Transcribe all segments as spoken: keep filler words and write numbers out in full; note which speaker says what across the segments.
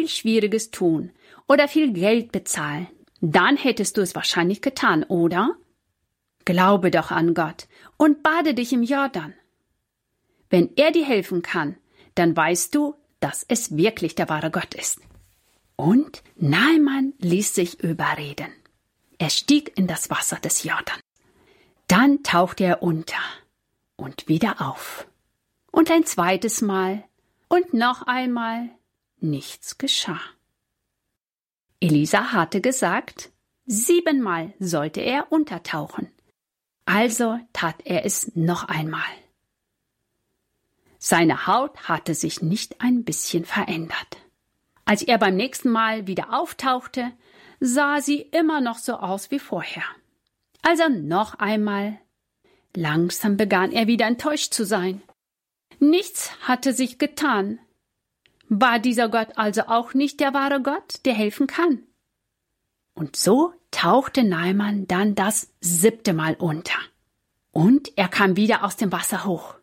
Speaker 1: viel Schwieriges tun oder viel Geld bezahlen, dann hättest du es wahrscheinlich getan, oder? Glaube doch an Gott und bade dich im Jordan. Wenn er dir helfen kann, dann weißt du, dass es wirklich der wahre Gott ist. Und Naaman ließ sich überreden. Er stieg in das Wasser des Jordan. Dann tauchte er unter und wieder auf. Und ein zweites Mal und noch einmal. Nichts geschah. Elisa hatte gesagt, siebenmal sollte er untertauchen. Also tat er es noch einmal. Seine Haut hatte sich nicht ein bisschen verändert. Als er beim nächsten Mal wieder auftauchte, sah sie immer noch so aus wie vorher. Also noch einmal. Langsam begann er wieder enttäuscht zu sein. Nichts hatte sich getan. War dieser Gott also auch nicht der wahre Gott, der helfen kann? Und so tauchte Naaman dann das siebte Mal unter. Und er kam wieder aus dem Wasser hoch.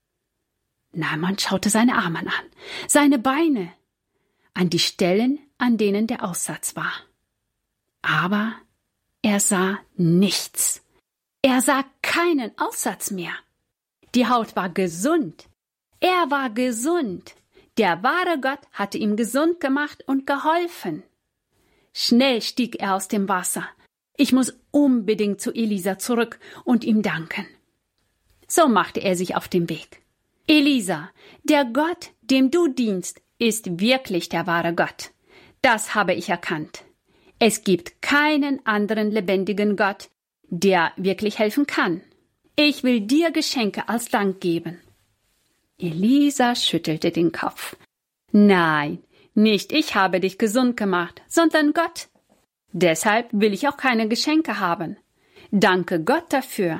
Speaker 1: Naaman schaute seine Arme an, seine Beine, an die Stellen, an denen der Aussatz war. Aber er sah nichts. Er sah keinen Aussatz mehr. Die Haut war gesund. Er war gesund. Der wahre Gott hatte ihm gesund gemacht und geholfen. Schnell stieg er aus dem Wasser. Ich muss unbedingt zu Elisa zurück und ihm danken. So machte er sich auf den Weg. Elisa, der Gott, dem du dienst, ist wirklich der wahre Gott. Das habe ich erkannt. Es gibt keinen anderen lebendigen Gott, der wirklich helfen kann. Ich will dir Geschenke als Dank geben. Elisa schüttelte den Kopf. Nein, nicht ich habe dich gesund gemacht, sondern Gott. Deshalb will ich auch keine Geschenke haben. Danke Gott dafür.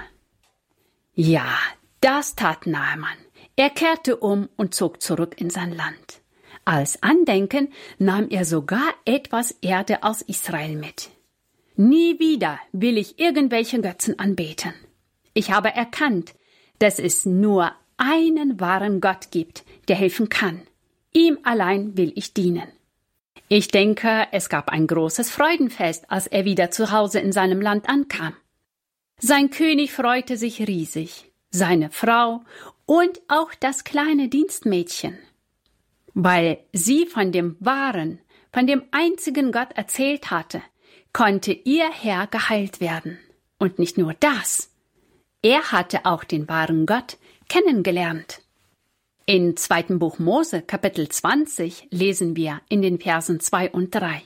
Speaker 1: Ja, das tat Naaman. Er kehrte um und zog zurück in sein Land. Als Andenken nahm er sogar etwas Erde aus Israel mit. Nie wieder will ich irgendwelche Götzen anbeten. Ich habe erkannt, dass es nur einen wahren Gott gibt, der helfen kann. Ihm allein will ich dienen. Ich denke, es gab ein großes Freudenfest, als er wieder zu Hause in seinem Land ankam. Sein König freute sich riesig, seine Frau und auch das kleine Dienstmädchen. Weil sie von dem wahren, von dem einzigen Gott erzählt hatte, konnte ihr Herr geheilt werden. Und nicht nur das, er hatte auch den wahren Gott kennengelernt. In zweiten Buch Mose, Kapitel zwanzig, lesen wir in den Versen zwei und drei.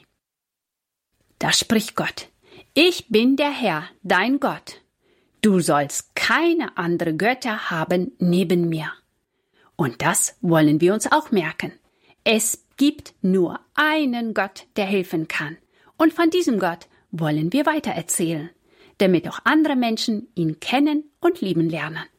Speaker 1: Da spricht Gott: Ich bin der Herr, dein Gott. Du sollst keine andere Götter haben neben mir. Und das wollen wir uns auch merken. Es gibt nur einen Gott, der helfen kann. Und von diesem Gott wollen wir weitererzählen, damit auch andere Menschen ihn kennen und lieben lernen.